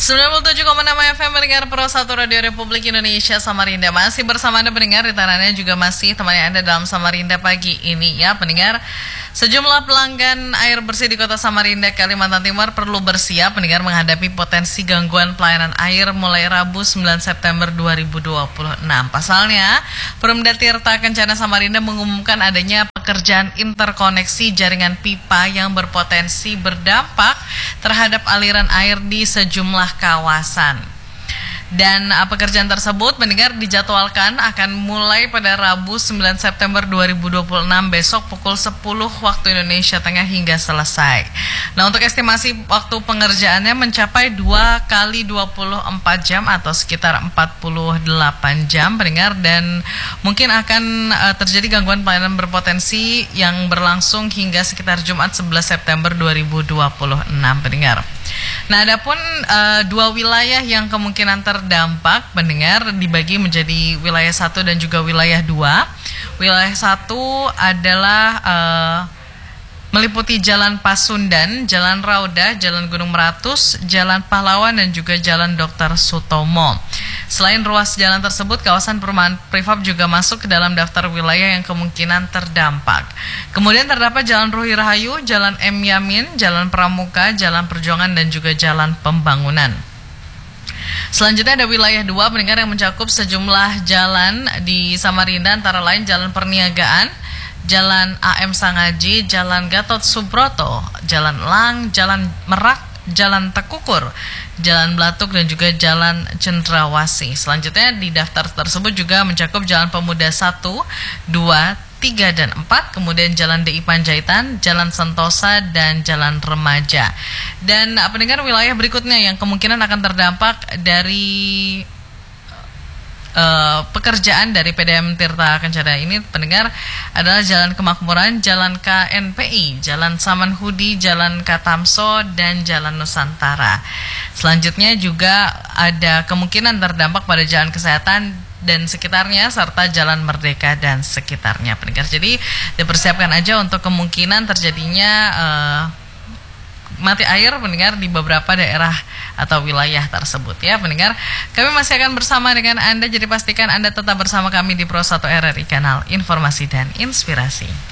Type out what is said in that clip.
97,6 FM pendengar Pro 1 Radio Republik Indonesia Samarinda. Masih bersama Anda pendengar, ritarannya juga masih temani Anda dalam Samarinda pagi ini ya pendengar. Sejumlah pelanggan air bersih di kota Samarinda, Kalimantan Timur perlu bersiap pendengar menghadapi potensi gangguan pelayanan air mulai Rabu 9 September 2026. Pasalnya, Perumda Tirta Kencana Samarinda mengumumkan adanya pekerjaan interkoneksi jaringan pipa yang berpotensi berdampak terhadap aliran air di sejumlah kawasan. Dan pekerjaan tersebut mendengar dijadwalkan akan mulai pada Rabu 9 September 2026 besok pukul 10 waktu Indonesia Tengah hingga selesai. Nah, untuk estimasi waktu pengerjaannya mencapai 2 kali 24 jam atau sekitar 48 jam pendengar, dan mungkin akan terjadi gangguan pelayanan berpotensi yang berlangsung hingga sekitar Jumat 11 September 2026 pendengar. Nah, adapun dua wilayah yang kemungkinan terdampak pendengar dibagi menjadi wilayah 1 dan juga wilayah 2. Wilayah 1 adalah meliputi Jalan Pasundan, Jalan Rauda, Jalan Gunung Meratus, Jalan Pahlawan, dan juga Jalan Dr. Sutomo. Selain ruas jalan tersebut, kawasan perumahan prefab juga masuk ke dalam daftar wilayah yang kemungkinan terdampak. Kemudian terdapat Jalan Ruhi Rahayu, Jalan M. Yamin, Jalan Pramuka, Jalan Perjuangan, dan juga Jalan Pembangunan. Selanjutnya ada wilayah 2 pendengar yang mencakup sejumlah jalan di Samarinda, antara lain Jalan Perniagaan, Jalan AM Sangaji, Jalan Gatot Subroto, Jalan Lang, Jalan Merak, Jalan Tekukur, Jalan Blatuk, dan juga Jalan Cendrawasih. Selanjutnya di daftar tersebut juga mencakup Jalan Pemuda 1, 2, 3, dan 4, kemudian Jalan DI Panjaitan, Jalan Sentosa, dan Jalan Remaja. Dan pendengar, wilayah berikutnya yang kemungkinan akan terdampak dari pekerjaan dari PDM Tirta Kencana ini pendengar adalah Jalan Kemakmuran, Jalan KNPI, Jalan Samanhudi, Jalan Katamso, dan Jalan Nusantara. Selanjutnya juga ada kemungkinan terdampak pada Jalan Kesehatan dan sekitarnya, serta Jalan Merdeka dan sekitarnya pendengar. Jadi dipersiapkan aja untuk kemungkinan terjadinya mati air pendengar di beberapa daerah atau wilayah tersebut ya pendengar. Kami masih akan bersama dengan Anda, jadi pastikan Anda tetap bersama kami di Pro 1 RRI Kanal Informasi dan Inspirasi.